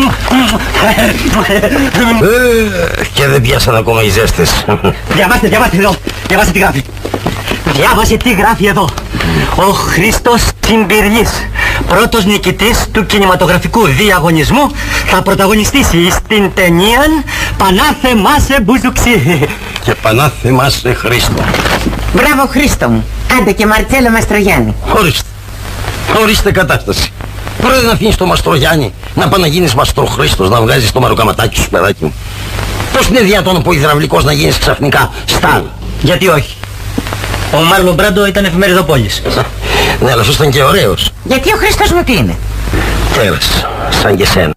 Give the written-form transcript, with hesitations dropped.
Και δεν πιάσαν ακόμα οι ζέστες. Διαβάστε εδώ. Διαβάστε τι γράφει. Διάβασε τι γράφει εδώ. Ο Χρήστος Τσιμπυριής, πρώτος νικητής του κινηματογραφικού διαγωνισμού, θα πρωταγωνιστήσει στην ταινία Πανάθεμά σε Μπουζουξή. Και Πανάθεμά σε Χρήστο. Μπράβο Χρήστο μου. Άντε και Μαρτσέλο Μαστρογιάννη. Ορίστε κατάσταση. Πρώτα να αφήνεις το Μαστρογιάννη να πάει να γίνεις Μαστροχρήστος, να βγάζεις το μαροκαματάκι σου, παιδάκι μου. Πώς είναι δυνατόν από υδραυλικός να γίνεις ξαφνικά στάρ? Γιατί όχι. Ο Μάρλον Μπράντο ήταν εφημεριδοπόλης. Ναι, αλλά αυτός ήταν και ωραίος. Γιατί ο Χρήστος μου τι είναι? Τέρας, σαν και σένα.